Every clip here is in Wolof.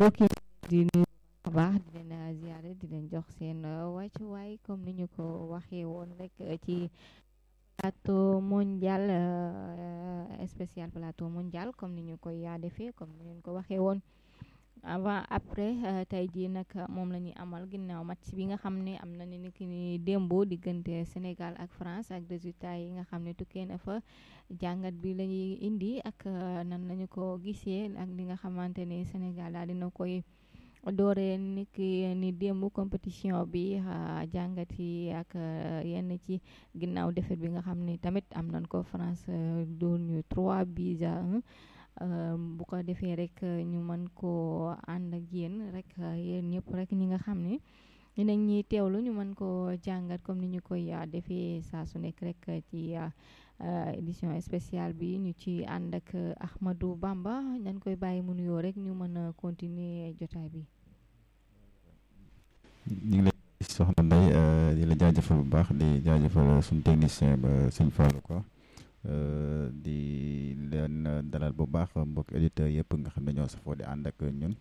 mbokk yi di nuyu bu baax di leen ziare di leen jox seen wàccuwaay comme ni ñu ko waxee woon rek ci plateau mondial spécial plateau mondial comme ni ñu koy defee comme ni leen ko waxee woon avant après tey jii nag moom la ñuy amal ginnaaw match bi nga xam ne am na ni ki ni démb diggante Sénégal ak France ak résultat yi nga xam ne tukkee na fa jàngat bi la ñuy indi ak nan lañu ko gisee ak li nga xamante ni Sénégal daal dina koy dooree ni ki ni démb compétition bi jàngat yi ak yenn ci ginnaaw défaite bi nga xam ne tamit am nañ ko France doon ñu 3-1 bu ko defee rek ñu mën koo ànd ak yéen rek yéen ñëpp rek ñi nga xam ne dinañ ñuy teewlu ñu mën koo jàngat comme ni ñu koy defee saa su nekk rek ci édition spéciale bi ñu ci ànd ak Ahmadou Bamba dañ koy bàyyi mu nuyoo rek ñu mën a continuer jotaay bi. ñu ngi lay soxna Ndeye di la jaajëfal bu baax di jaajëfal suñu technicien ba sëñ Fallou quoi. Di leen dalal bu baax mbokk éditeurs yëpp nga xam ne ñoo safoo di ànd ak ñun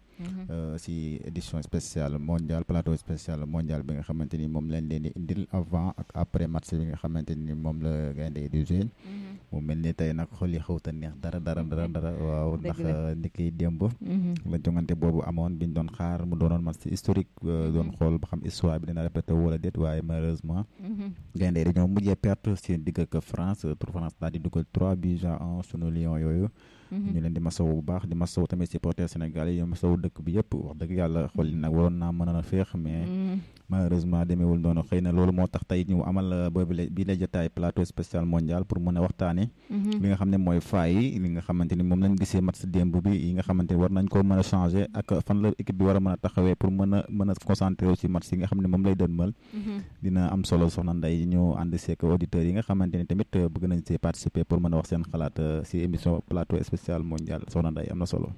si édition spéciale mondial plateau spécial mondial bi nga xamante ni moom lañ leen di indil avant ak après match bi nga xamante ni moom la gaynde di jouer mu mel ni tey nag xol yi xawta neex dara waaw ndax ni kiy démb la jongante boobu amoon biñ doon xaar mu doonoon match historique doon xool ba xam histoire bi dina répété wala déet waaye malheureusement gaynde yi dañoo mujjee perte seen digg ak France France daal di dugal 3-1 sunu Lion yooyu ñu leen di masawu bu baax di masawu tamit supporter Sénégal yi masawu dëkk bi yëpp wax dëgg yàlla xool yi nag waroon naa mën a féex mais malheureusement demeewul noonu xëy na loolu moo tax tey ñu amal boobu bii la jotaay plateau spécial mondial pour mën a waxtaane li nga xam ne mooy faay yi li nga xamante ni moom lañ gisee match démb bi yi nga xamante ni war nañ ko mën a changer ak fan la équipe bi war a mën a taxawee pour mën a concentré wu ci match yi nga xam ne moom lay dënmal dina am solo soxna Ndeye ñu ànd seek auditeurs yi nga xamante ni tamit bëgg nañ see participer pour mën a wax seen xalaat si émission plateau spécial mondial soxna Ndeye am na solo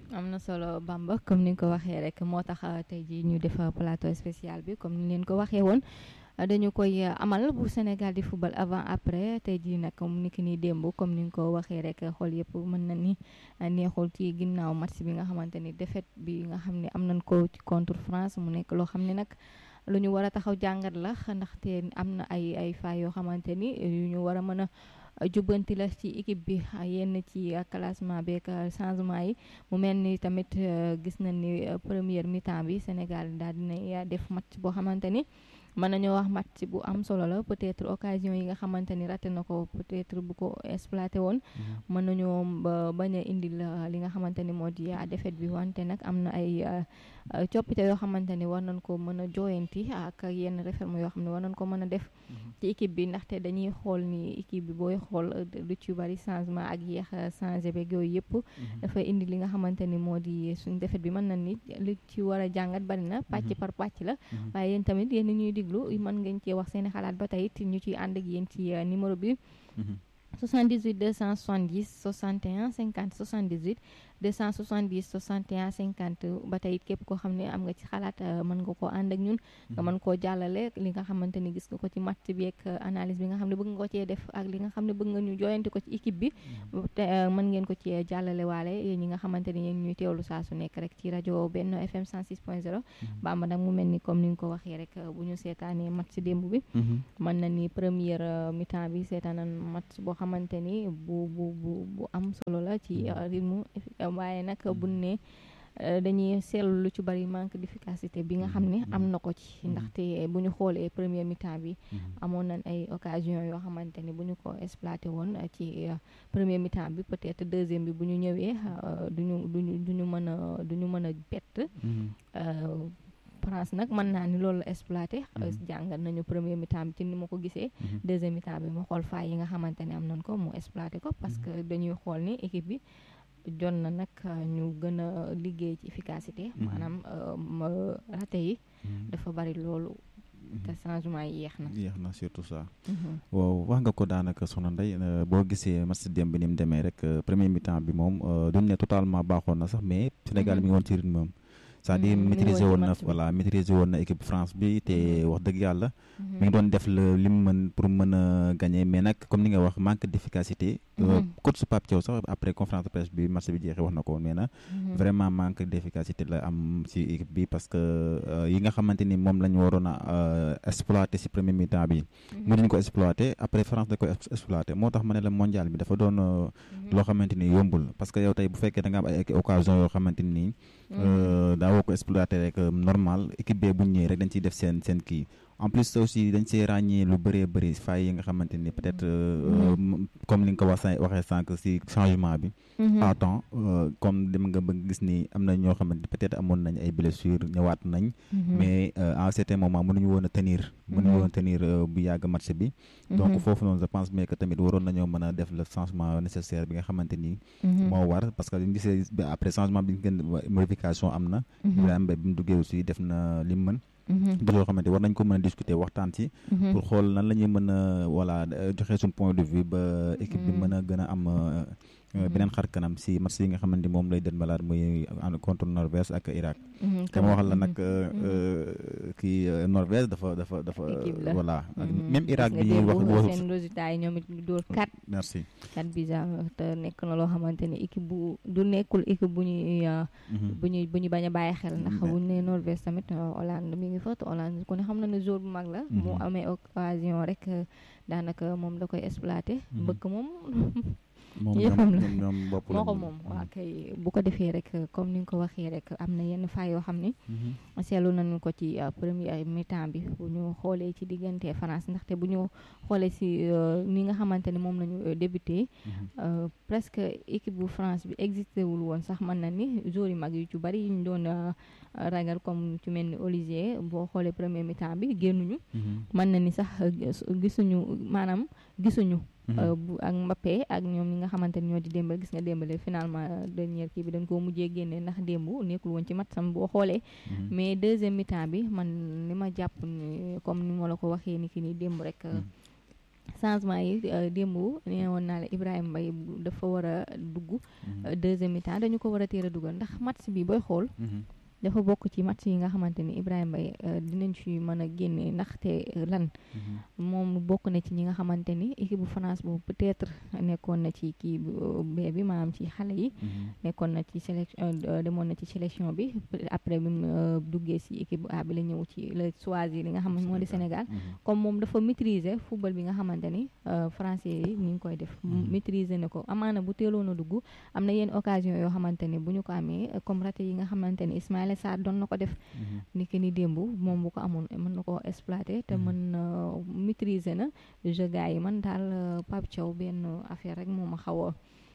Bamba comme ni nga ko waxee rek moo tax tey ji ñu def plateau spécial bi comme ni leen ko waxee woon dañu koy amal bu Sénégal di football avant après tey jii nag ni ki ni démb comme ni nga ko waxee rek xool yëpp mën na ni neexul ci ginnaaw match bi nga xamante ni défaite bi nga xam ne am nañ ko ci contre France mu nekk loo xam ne nag lu ñu war a taxaw jàngat la ndaxte am na ay failles yoo xamante ni yu ñu war a mën a jubbanti la ci équipe bi yenn ci classement beeg changement yi mu mel ni tamit gis nañ ni première mi-temps bi Sénégal daal dina def match boo xamante ni mën nañoo wax match bu am solo la peut-être occasion yi nga xamante ni raté na ko peut-être bu ko exploité woon mën nañoo bañ a indil li nga xamante ni moo di défaite bi wante nag am na ay coppite yoo xamante ni war nañ ko mën a joyanti ak yenn réforme yoo xam ne war nañ ko mën a def ci équipe bi ndaxte dañuy xool ni équipe bi booy xool lu ci bari changement ak yéex changé beeg yooyu yëpp dafay indi li nga xamante ni moo di suñ défaite bi mën na ni li ci war a jàngat bari na pàcc par pàcc la waaye yéen tamit yéen ñuy diglu mën ngeen cee wax seeni xalaat ba tey ñu ciy ànd ak yéen ci numéro bi 78 270 61 50 78 270 61 50 ba tey képp koo xam ne am nga ci xalaat mën nga koo ànd ak ñun nga mën koo jàllale li nga xamante ni gis nga ko ci match bi ak analyse bi nga xam ne bëgg nga ko cee def ak li nga xam ne bëgg nga ñu jooyanti ko ci équipe bi te mën ngeen ko cee jàllale waale yéen ñi nga xamante ni yéen ñuy teewlu saa su nekk rek ci rajo Benno FM 106.0 Bamba nag mu mel ni comme ni nga ko waxee rek bu ñu seetaanee match démb bi mën na ni première mi-temps bi seetaanan match boo xamante ni bu am solo la ci rythme waaye nag buñ ne dañuy seetlu lu ci bari manque d'efficacité bi nga xam ne am na ko ci ndaxte bu ñu xoolee première mi-temps bi amoon nañ ay occasion yoo xamante ni bu ñu ko exploité woon ci première mi-temps bi peut-être deuxième bi bu ñu ñëwee duñu mën a bett France nag mën naa ni loolu la exploité jàngal nañu premier mi-temps bi ci ni ma ko gisee deuxième mi-temps bi mu xool faay yi nga xamante ne am nañ ko mu exploité ko parce que dañuy xool ni équipe bi jot na nag ñu gën a liggéey ci efficacité maanaam raté yi dafa bari loolu te changement yi yéex na surtout ça waaw wax nga ko daanaka soxna Ndeye boo gisee match démb bi ni mu demee rek premier mi-temps bi moom duñ ne totalement baaxoon na sax mais Sénégal mi ngi woon ci rythme am c'est-à-dire maîtriser woon na maîtriser woon na équipe France bi te wax dëgg yàlla mi ngi doon def li mu mën pour mën a gagner mais nag comme ni nga wax manque d'efficacité coach Pape Thiaw sax après conférence de presse bi match bi jeexee wax na ko mais na vraiment manque d'efficacité la am ci équipe bi parce que yi nga xamante ni moom lañ waroon a exploiter ci premier mi-temps bi mënuñ ko exploiter après France da ko exploiter moo tax ma ne la mondial bi dafa doon loo xamante ni yombul parce que yow tey bu fekkee da nga am ay occasion yoo xamante ni daa woo ko exploiter rek normal équipe bee bu ñëwee rek dañ ciy def seen kii en plus aussi dañ see ràññee lu bëree bëri failles yi nga xamante ni peut-être comme ni nga ko waxee sànq si changement bi à temps comme dem nga bëgg gis ni am na ñoo xamante ni peut-être amoon nañ ay blessures ñëwaat nañ mais à un certain moment mënuñu woon a tenir bu yàgg match bi donc foofu noonu je pense mais que tamit waroon nañoo mën a def le changement nécessaire bi nga xamante ni moo war parce que dañu gisee après changement bi gën modification am na Ibrahima Mbaye bi mu duggee aussi def na li mu mën da loo xamante war nañ ko mën a discuter waxtaan ci pour xool nan la ñuy mën a voilà joxe suñu point de vue ba équipe bi mën a gën a am beneen xar kanam si match yi nga xamante moom lay den malaat muy contre Norvège ak Irak kama waxal la nag kii Norvège dafa voilà même Irak bi ñuy wax seen résultat yi ñoom it ñu dóor 4 merci 4 bisa te nekk na loo xamante ni équipe bu du nekkul équipe bu ñu bañ a bàyyi xel ndax bu ñu nee Norvège tamit Hollande mi ngi fa te Hollande ku ne xam na ne joueur bu mag la mu amee occasion rek daanaka moom da koy exploiter bëgg moom yëppam la moo ko moom waa kay bu ko defee rek comme ni nga ko waxee rek am na yenn faa yoo xam ni seetlu nañu ko ci premier mi-temps bi bu ñu xoolee ci diggante France ndaxte bu ñu xoolee si ni nga xamante ne moom lañu débuté presque équipe bu France bi existé wul woon sax mën na ni joueurs yu mag yu ci bari ñu doon ragal comme ci mel ni Olivier boo xoolee premier mi-temps bi génnuñu mën na ni sax gisuñu ak Mbappé ak ñoom ñi nga xamante ni ñoo di Dembélé gis nga Dembélé finalement dernière kii bi dañ koo mujjee génne ndax démb nekkul woon ci match sam boo xoolee mais deuxième mi-temps bi man li ma jàpp ni comme ni ma la ko waxee ni ki ni démb rek changement yi démb nee woon naa la Ibrahima Mbaye dafa war a dugg deuxième mi-temps dañu ko war a teel a dugal ndax match bi booy xool dafa bokk ci match yi nga xamante ni Ibrahima Mbaye dinañ ci mën a génne ndaxte lan moom bokk na ci ñi nga xamante ni équipe bu France boobu peut-être nekkoon na ci kii bee bi maanaam ci xale yi nekkoon na ci sélection demoon na ci sélection bi après bi mu duggee ci équipe bu A bi la ñëw ci la choisir li nga xam ne moo di Sénégal comme moom dafa maîtriser football bi nga xamante ni français yi ni ngi koy def maîtriser na ko amaana bu teeloon a dugg am na yenn occasion yoo xamante ni bu ñu ko amee comme raté yi nga xamante ni Ismaïla Sarr doon na ko def ni ki ni démb moom bu ko amoon mën na koo exploiter te mën na maîtriser na jeu gars yi man daal Pape Thiaw benn affaire rek moo ma xaw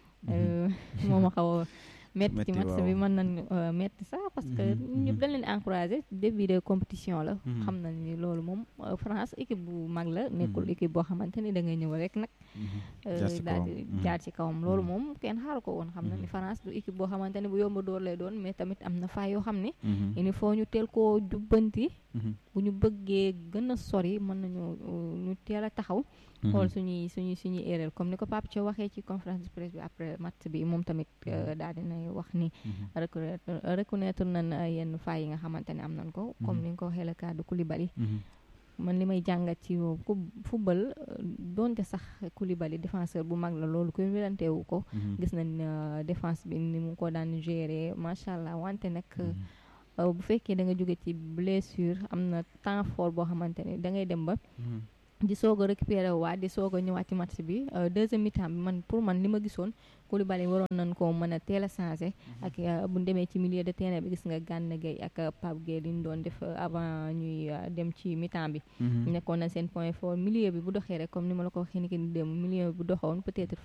a metti ci match bi mën nañ metti sax parce que ñëpp dañ leen encouragé début de compétition la xam nañ ni loolu moom France équipe bu mag la nekkul équipe boo xamante ni da ngay ñëw rek nag daal di jaar ci kawam loolu moom kenn xaaru ko woon xam na ni France du équipe boo xamante ni bu yomb door lay doon mais tamit am na faa yoo xam ne il faut ñu teel koo jubbanti bu ñu bëggee gën a sori mën nañu ñu teel a taxaw xool suñuy erreur comme ni ko Pape Thiaw waxee ci conférence de presse bi après match bi moom tamit daal dinay wax ni reconnaître nañ yenn failles yi nga xamante ne am nañ ko comme ni nga ko waxee la cas de Koulibaly man li may jàngat ci football doonte sax Koulibaly défenseur bu mag la loolu koy weranteewu ko gis nañ défense bi ni mu ko daan gérer macha allah wante nag bu fekkee da nga jóge ci blessure am na temps fort boo xamante ne da ngay dem ba di soog a récupérer waat di soog a ñëwaat ci match bi deuxième mi-temps bi man pour man li ma gisoon Koulibaly waroon nañ ko mën a teel a changé ak bu ñu demee ci milieu de terrain bi gis nga Gana Gueye ak Pape Gueye li ñu doon def avant ñuy dem ci mi-temps bi nekkoon na seen point fort milieu bi bu doxee rek comme ni ma la ko waxee ni ki ni dem milieu bi bu doxoon peut-être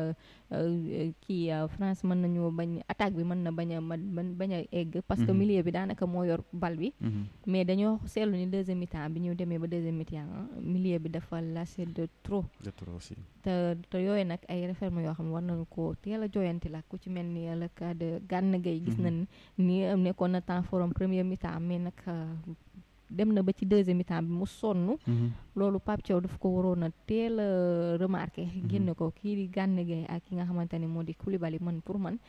France mën nañu bañ attaque bi mën na bañ a egg parce que milieu bi daanaka moo yor bal bi mais dañoo seetlu ni deuxième mi-temps bi ñu demee ba deuxième mi-temps milieu bi dafa lâché de trop aussi te yooyu nag ay réformes yoo xam ne war nañu ko teel a joyanti la ku ci mel ni le cas de Gana Gueye gis nañ ni nekkoon na temps forum premier mi-temps mais nag dem na ba ci deuxième mi-temps bi mu sonn loolu Pape Thiaw daf ko waroon a teel a remarqué génne ko kii di Gana Gueye ak ki nga xamante ne moo di Koulibaly man pour man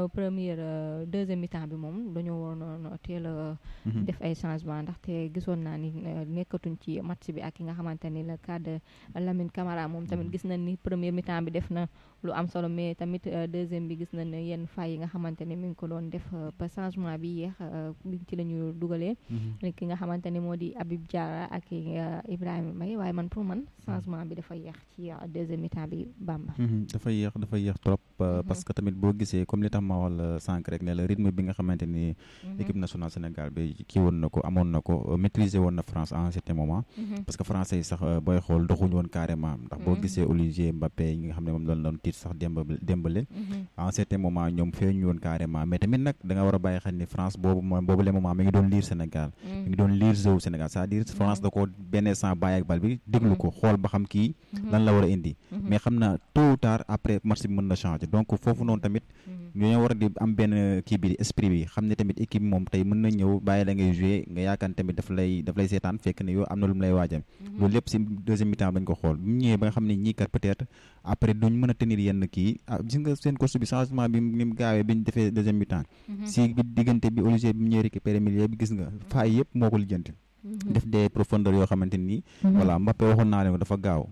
première deuxième mi-temps bi moom dañoo waroon a teel a def ay changement ndaxte gisoon naa ni nekkatuñ ci match bi ak ki nga xamante ni le cas de Lamine Camara moom tamit gis nañ ni première mi-temps bi def na lu am solo mais tamit deuxième bi gis nañ ne yenn fay yi nga xamante ne mi ngi ko doon def ba changement bi yéex ci la ñu dugalee ki nga xamante ni moo di Habib Diarra ak Ibrahima Mbaye waaye man pour man changement bi dafa yéex ci deuxième mi-temps bi Bamba dafa yéex trop parce que tamit boo gisee comme li tax ma wax la sànq rek ne la rythme bi nga xamante ni équipe nationale Sénégal bi kii woon na ko amoon na ko maîtriser woon na France à un certain moment parce que français yi sax booy xool doxuñu woon carrément ndax boo gisee Olivier Mbappé yi nga xam ne moom loolu doon tiit sax démbale à un certain moment ñoom feeñu woon carrément mais tamit nag da nga war a bàyyi xel ni France boobu le moment mi ngi doon lire Sénégal mi ngi doon lire jeu Sénégal c'est-à-dire France da ko benn instant bàyyi ak bal bi déglu ko xool ba xam kii lan la war a indi mais xam na tôt ou tard après match bi mën na changer donc foofu noonu tamit ñoo war a di am benn kii bi esprit bi xam ne tamit équipe moom tey mën na ñëw bàyyi la ngay jouer nga yaakaar tamit daf lay seetaan fekk ne yow am na lu mu lay waajal loolu lépp si deuxième mi-temps dañ ko xool bu ñu ñëwee ba nga xam ne ñii kat peut-être après duñ mën a tenir yenn kii gis nga seen course bi changement bi ni mu gaawee bi ñu defee deuxième mi-temps si diggante bi Olivier bi mu ñëwee récupérer milieu bi gis nga faay yëpp moo ko lijjanti def des profondeurs yoo xamante ni voilà Mbappé waxoon naa leen ko dafa gaaw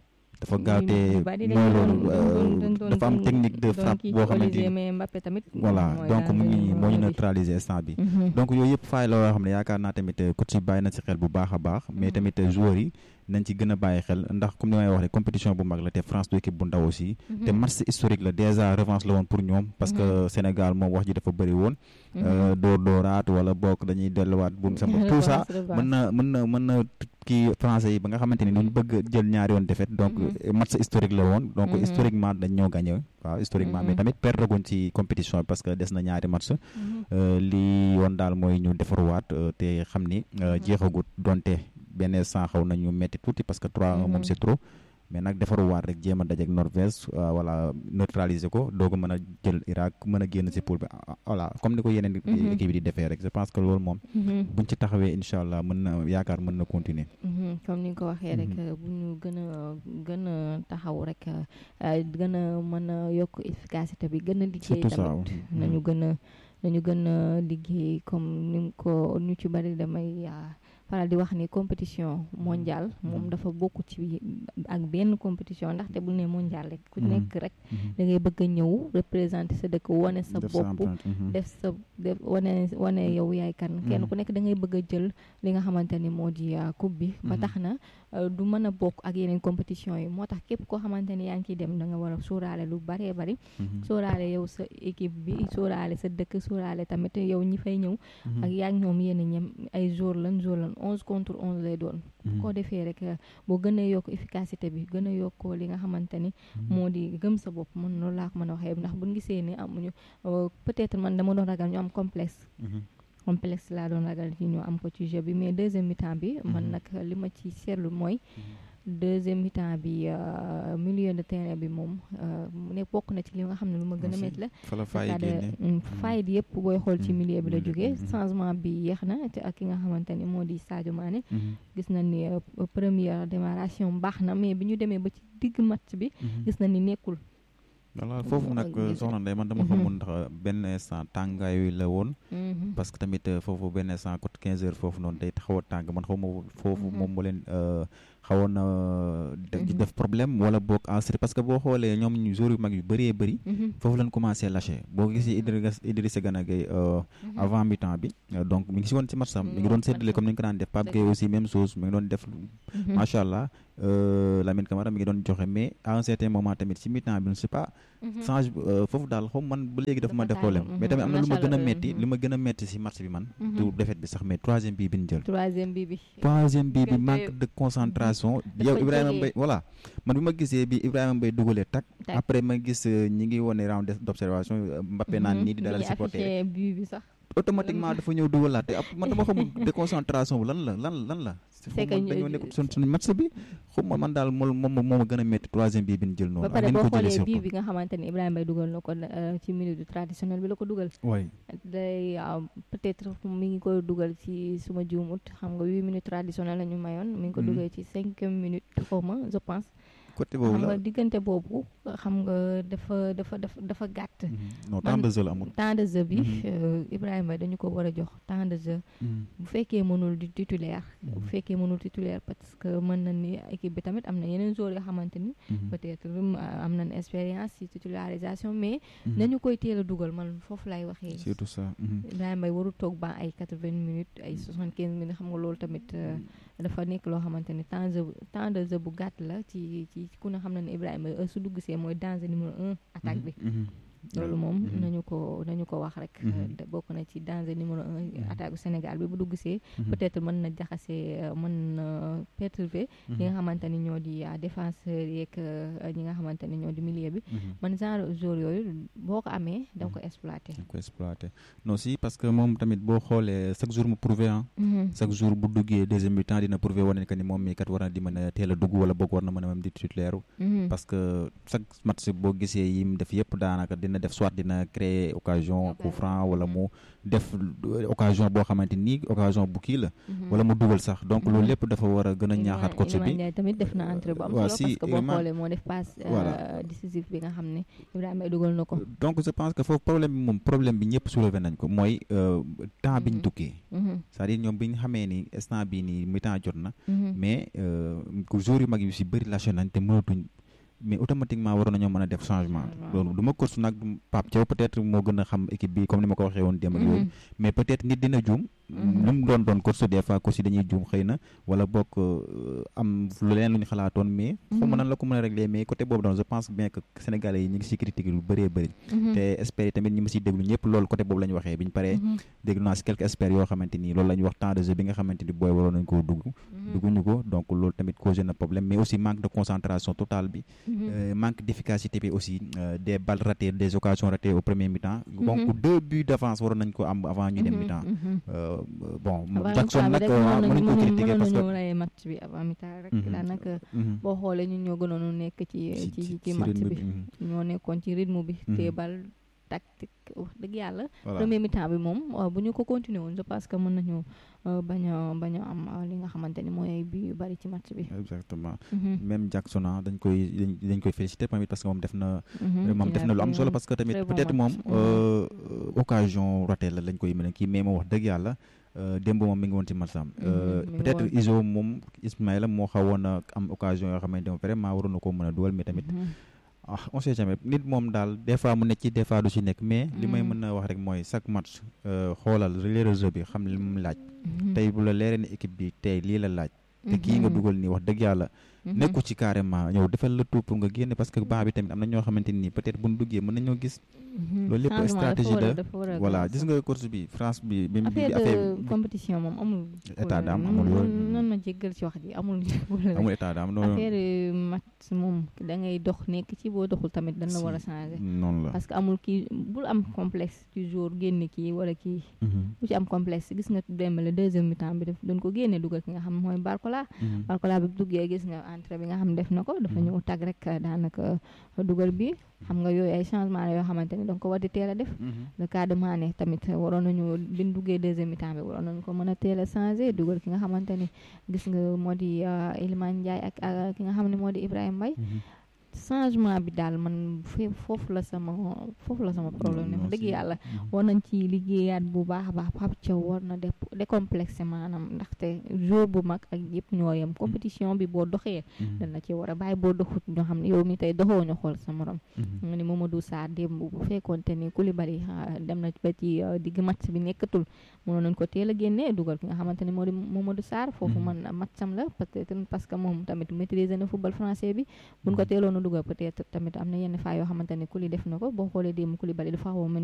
te mooy loolu dafa am technique de frappe boo xamante ni voilà donc moo ñu neutraliser instant bi donc yooyu yëpp faay la yoo xam ne yaakaar naa tamit coach yi bàyyi na ci xel bu baax a baax mais tamit joueurs yi nañ ci gën a bàyyi xel ndax comme ni may wax rek compétition bu mag la te France du équipe bu ndaw aussi te match historique la déjà revanche la woon pour ñoom parce que Sénégal moom wax ji dafa bëri woon dooraat wala bokk dañuy delluwaat buum sama tout ça mën na kii français yi ba nga xamante ni duñ bëgg jël ñaari yoon défaite donc match historique la woon donc historiquement dañ ñoo gagné waaw historiquement mais tamit perdre guñ ci compétition bi parce que des na ñaari match li yoon daal mooy ñu defaruwaat te xam ni jeexagut donte benn sang xaw nañu metti tuuti parce que 3-1 moom c'est trop mais nag defaruwaat rek jéem a dajeek Norvège voilà neutraliser ko doog a mën a jël Irak mën a génn ci poule bi voilà comme ni ko yeneen équipe yi di defee rek je pense que loolu moom buñ ci taxawee incha allah mën na continuer comme ni nga ko waxee rek bu ñu gën a taxaw rek gën a mën a yokk efficacité bi gën a liggéey tamit nañu gën a liggéey comme ni ko ñu ci bari damay faral di wax ni compétition mondiale moom dafa bokk ci ak benn compétition ndaxte bu ne mondial rek ku nekk rek da ngay bëgg a ñëw représenter sa dëkk wane sa bopp def wane yow yaay kan kenn ku nekk da ngay bëgg a jël li nga xamante ni moo di coupe bi ba tax na du mën a bokk ak yeneen compétition yi moo tax képp koo xamante ni yaa ngi ciy dem da nga war a sóoraale lu baree bari sóoraale yow sa équipe bi sóoraale sa dëkk sóoraale tamit yow ñi fay ñëw ak yaa ngi ñoom yéen a ñem ay jour lan 11 contre 11 lay doon bu ko defee rek boo gën a yokk efficacité bi gën a yokkoo li nga xamante ni moo di gëm sa bopp man loolu laa ko mën a waxee ndax buñ gisee ni amuñu peut-être man dama doon ragal ñu am complexe laa doon ragal ci ñu am ko ci jeu bi mais deuxième mi-temps bi man nag li ma ci seetlu mooy deuxième mi-temps bi milieu de terrain bi moom mu ne bokk na ci li nga xam ne lu ma gën a métti la faayit yëpp booy xool ci milieu bi la jógee changement bi yéex na te ak ki nga xamante ni moo di Sadio Mané gis na ni première démarration baax na mais bi ñu demee ba ci digg match bi gis na ni nekkul voilà foofu nag soxna Ndeye man dama xamul ndax benn instant tàngaay la woon parce que tamit foofu benn instant côté 15 heures foofu noonu day xaw a tàng man xaw ma foofu moom moo leen xawoon na def problème wala boog enregistré parce que boo xoolee ñoom ñu joueurs yu mag yu bëree bëri foofu lañ commencé lâché boo gisee Idrissa Gana Gueye avant mi-temps bi donc mi ngi si woon ci match sam mi ngi doon séddale comme ni ñu ko daan def Pape Gueye aussi même chose mi ngi doon def macha allah Lamine Camara mi ngi doon joxe mais à un certain moment tamit ci mi-temps bi je ne sais pas change foofu daal xaw man ba léegi dafa ma def problème mais tamit am na lu ma gën a metti si match bi man du défaite bi sax mais troisième bii bi ñu jël troisième bii bi manque de concentration yow Ibrahima Mbaye voilà man bi ma gisee bi Ibrahima Mbaye dugalee tak après ma gis ñi ngi wone round d'observation Mbappé naan nii di dalal supporter automatiquement dafa ñëw dugalaat te man dama xamul déconcentration bu lan la c'est que dañoo nekk suñu match bi xuma man daal moom moo ma gën a métti troisième bii bi ñu jël noonu. ba pare boo xoolee bii bi nga xamante ni Ibrahima Mbaye dugal na ko ci minute du traditionnel bi la ko dugal. waay day peut-être mi ngi koy dugal ci suma juumut xam nga 8 minutes traditionnel la ñu mayoon. mi ngi ko dugal ci 5e minute xaw ma je pense. côté boobu la xam nga diggante boobu xam nga dafa gàtt. non temps de jeu la amul. temps de jeu bi Ibrahima dañu ko war a jox temps de jeu. bu fekkee mënul di titulaire. bu fekkee mënul titulaire parce que mën na ni équipe bi tamit am na yeneen joueurs yoo xamante ni. peut-être am nañ expérience ci titularisation mais. nañu koy teel a dugal man foofu lay waxee. surtout ça. Ibrahima warul toog ba ay 80 minutes ay 75 minutes xam nga loolu tamit dafa nekk loo xamante ni temps de jeu bu gàtt la ci ku ne xam na ne Ibrahima su dugg see mooy danger numéro 1 attaque bi. loolu moom nañu ko wax rek. bokk na ci danger numéro 1 attaque bu Sénégal bi bu dugg see. peut-être mën na jaxase mën na perturber. ñi nga xamante ni ñoo di défenseurs yeeg ñi nga xamante ni ñoo di milieu bi. man genre joueur yooyu boo ko amee da nga ko exploiter. non si parce que moom tamit boo xoolee chaque jour mu prouver chaque jour bu duggee deuxième mi-temps dina prouver wane que ni moom mii kat war na di mën a teel a dugg wala boog war na mën a même di titulaire. parce que chaque match boo gisee yi mu def yëpp daanaka dina def soit dina créer occasion coup franc wala mu def occasion boo xamante ni occasion bu kii la wala mu dugal sax donc loolu lépp dafa war a gën a ñaaxaat coach bi. tamit def na entrée bu am solo parce que boo xoolee moo def passe décisif bi nga xam ne Ibrahima dugal na ko. donc je pense que foofu problème bi ñëpp soulevé nañ ko mooy temps bi ñu tukkee. c'est-à-dire ñoom bi ñu xamee ni instant bii nii mi-temps jot na mais joueurs yu mag yu si bëri lâché nañ te mënatuñ mais automatiquement waroon nañoo mën a def changement. loolu du ma course nag Pape Thiaw peut-être moo gën a xam équipe bi comme ni ma ko waxee woon démb ak yooyu mais peut-être nit dina juum. lu mu doon course des fois course yi dañuy juum xëy na wala bokk am lu leen lu ñu xalaatoon mais. xaw ma nan la ko mën a régler mais côté boobu donc je pense bien que Sénégalais yi ñu ngi si critique lu bëree bëri. te experts yi tamit ñi ma siy déglu ñëpp loolu côté boobu la ñu waxee bi ñu paree. déglu naa si quelques experts yoo xamante ni loolu la ñu wax temps de jeu bi nga xamante ni booy waroon nañu koo dugguñu ko donc loolu tamit causé na problème mais aussi manque de concentration totale bi. manque d'efficacité bi aussi des balles ratées des occasions ratées au premier mi-temps. donc 2 buts d'avance waroon nañ ko am avant ñu dem mi-temps. bon Jackson nag mënuñ ko critiquer parce que mënoon match bi avant mi-temps rek daanaka boo xoolee ñun ñoo gënoon nekk ci match bi ñoo nekkoon ci rythme bi te bal tactique wax dëgg yàlla premier mi-temps bi moom bu ñu ko continuer woon je pense que mën nañu bañ a am li nga xamante ni mooy bi yu bari ci match bi. exactement même Jackson dañ koy féliciter tamit parce que moom def na lu am solo parce que tamit peut-être moom occasion ratée la lañ koy mën a kii mais moom wax dëgg yàlla démb moom mi ngi woon ci match am peut-être Iso moom Ismaïla moo xawoon a am occasion yoo xamante ne vraiment waroon na koo mën a dugal mais tamit on sait jamais nit moom daal des fois mu nekk ci des fois du ci nekk mais li may mën a wax rek mooy chaque match xoolal réseau bi xam li mu laaj tey bu la leeree ne équipe bi tey lii la laaj te kii nga dugal nii wax dëgg yàlla nekku ci carrément ñëw defal la tout pour nga génne parce que banc bi tamit am na ñoo xamante ni peut-être bu ñu duggee mën nañoo gis loolu lépp stratégie la voilà gis nga course bi France bi affaire compétition moom amul état d'âme amul yooyu nan ma jéggal ci wax ji amul état d'âme noonu affaire match moom da ngay dox nekk ci boo doxul tamit dañ la war a changer noonu la parce que amul kii bul am complexe ci jour génne kii wala kii bu ci am complexe gis nga dem le deuxième mi-temps bi def dañ ko génne dugal ki nga xam mooy Barcola bi duggee gis nga entrée bi nga xam def na ko dafa ñëw tag rek daanaka dugal bi xam nga yooyu ay changement la yoo xamante ni donc ko war di teel a def le cas de Mané tamit waroon nañu bi duggee deuxième mi-temps bi waroon nañu ko mën a teel a changer dugal ki nga xamante ni gis nga moo di Iliman Ndiaye ak ki nga xam ne moo di Ibrahima Mbaye changement bi daal man foofu la sama problème ne dëgg yàlla war nañ ci liggéeyaat bu baax a baax Pape Thiaw war na décomplexé maanaam ndaxte jour bu mag ak yëpp ñoo yem compétition bi boo doxee dañ la ci war a bàyyi boo doxut ñoo xam ne yow mi tey doxoo ñu xool sa morom nga ni Mamadou Sarr démb bu fekkoonte ni Koulibaly dem na ba ci digg match bi nekkatul mënoon nañ ko teel a génnee dugal ki nga xamante ni moo di Mamadou Sarr foofu man matcham la peut-être parce que moom tamit maîtriser na football français bi buñ ko teeloon dugal peut-être tamit am na yenn faa yoo xamante ne Koulibaly def na ko boo xoolee démb Koulibaly dafa xaw a